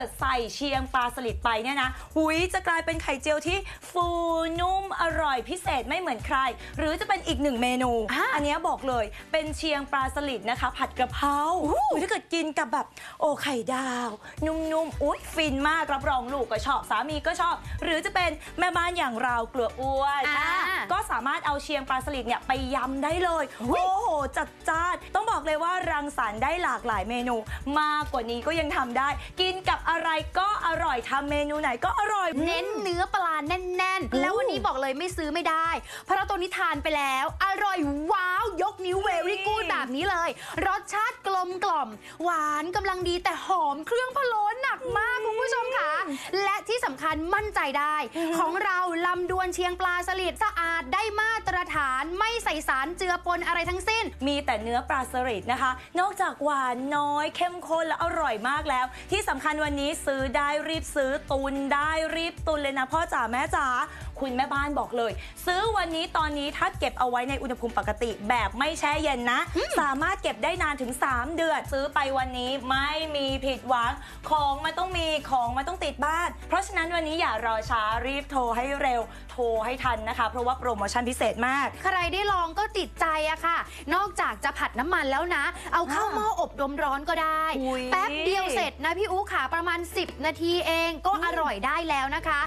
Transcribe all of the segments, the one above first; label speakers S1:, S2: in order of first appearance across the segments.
S1: ใส่เชียงปลาสลิดไปเนี่ยนะหุยจะกลายเป็นไข่เจียวที่ฟูนุ่มอร่อยพิเศษไม่เหมือนใครหรือจะเป็นอีกหนึ่งเมนูอันนี้บอกเลยเป็นเชียงปลาสลิดนะคะผัดกระเพราถ้าเกิดกินกับแบบโอ้ไข่ดาวนุ่มๆอุ๊ยฟินมากรับรองลูกก็ชอบสามีก็ชอบหรือจะเป็นแม่บ้านอย่างเรากลัวอ้วนก็สามารถเอาเชียงปลาสลิดเนี่ยไปยำได้เลยโอ้โหจัดจ้านต้องบอกเลยว่ารังสรรค์ได้หลากหลายเมนูมากกว่านี้ก็ยังทำได้กินกับอะไรก็อร่อยทำเมนูไหนก็อร่อย
S2: เน้นเนื้อปลาแน่นๆแล้ววันนี้บอกเลยไม่ซื้อไม่ได้เพราะเราตัวนี้ทานไปแล้วอร่อยว้าวยกนิ้วเวรี่กูดแบบนี้เลยรสชาติกลมกล่อมหวานกำลังดีแต่หอมเครื่องพะโล้หนักมากคุณผู้ชมค่ะและที่สำคัญมั่นใจได้ของเราลำดวนเชียงปลาสลิดสะอาดได้มาตรฐานไม่ใส่สารเจือปนอะไรทั้งสิ้น
S1: มีแต่เนื้อปลาสลิดนะคะนอกจากหวานน้อยเข้มข้นและอร่อยมากแล้วที่สำคัญวันนี้ซื้อได้รีบซื้อตุนได้รีบตุนเลยนะพ่อจ๋าแม่จ๋าคุณแม่บ้านบอกเลยซื้อวันนี้ตอนนี้ถ้าเก็บเอาไว้ในอุณหภูมิปกติแบบไม่แช่เย็นนะสามารถเก็บได้นานถึง3เดือนซื้อไปวันนี้ไม่มีผิดหวังของมันต้องมีของมันต้องติดบ้านเพราะฉะนั้นวันนี้อย่ารอช้ารีบโทรให้เร็วโทรให้ทันนะคะเพราะว่าโปรโมชั่นพิเศษมาก
S2: ใครได้ลองก็ติดใจอะค่ะนอกจากจะผัดน้ำมันแล้วนะเอาเข้าหม้ออบลมร้อนก็ได้แป๊บเดียวเสร็จนะพี่อู๋ขาประมาณ10นาทีเองก็อร่อยได้แล้วนะคะ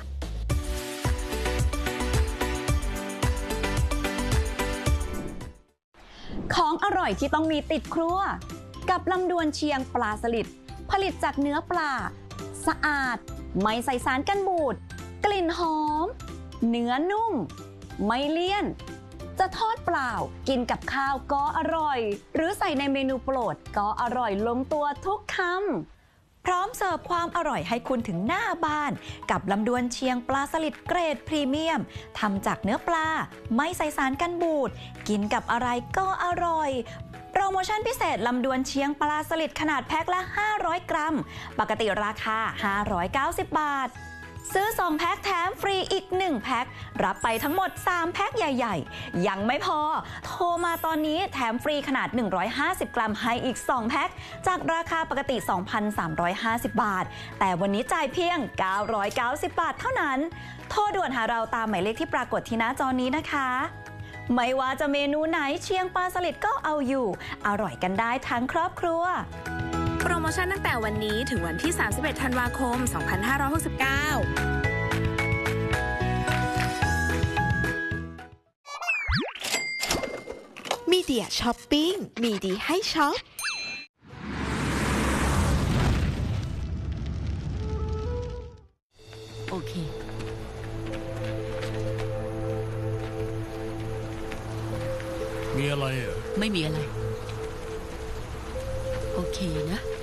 S3: ของอร่อยที่ต้องมีติดครัวกับลำดวนเชียงปลาสลิดผลิตจากเนื้อปลาสะอาดไม่ใส่สารกันบูดกลิ่นหอมเนื้อนุ่มไม่เลี่ยนจะทอดเปล่ากินกับข้าวก็อร่อยหรือใส่ในเมนูโปรดก็อร่อยลงตัวทุกคำพร้อมเสิร์ฟความอร่อยให้คุณถึงหน้าบ้านกับลำดวนเชียงปลาสลิดเกรดพรีเมียมทำจากเนื้อปลาไม่ใส่สารกันบูดกินกับอะไรก็อร่อยโปรโมชั่นพิเศษลำดวนเชียงปลาสลิดขนาดแพ็คละ500 กรัมปกติราคา590 บาทซื้อ2แพ็คแถมฟรีอีก1แพ็ครับไปทั้งหมด3แพ็คใหญ่ๆยังไม่พอโทรมาตอนนี้แถมฟรีขนาด150 กรัมให้อีก2แพ็คจากราคาปกติ 2,350 บาทแต่วันนี้จ่ายเพียง990 บาทเท่านั้นโทรด่วนหาเราตามหมายเลขที่ปรากฏที่หน้าจอนี้นะคะไม่ว่าจะเมนูไหนเชียงปลาสลิดก็เอาอยู่อร่อยกันได้ทั้งครอบครัว
S4: โปรโมชั่นตั้งแต่วันนี้ถึงวันที่31ธันวาคม2569
S5: มีเดียช้อปปิ้งมีดีให้ช็อป
S4: โอเค
S6: มีอะไรอ่ะ
S4: ไม่มีอะไรโอเคนะ